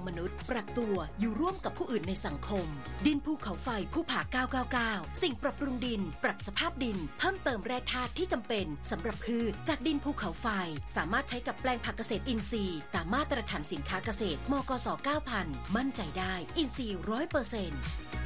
มนุษย์ปรับตัวอยู่ร่วมกับผู้อื่นในสังคมดินภูเขาไฟผู้ผ่า999สิ่งปรับปรุงดินปรับสภาพดินเพิ่มเติมแร่ธาตุที่จำเป็นสำหรับพืชจากดินภูเขาไฟสามารถใช้กับแปลงผักเกษตรอินทรีย์ตามมาตรฐานสินค้าเกษตรมกส 9000 มั่นใจได้อินทรีย์ 100%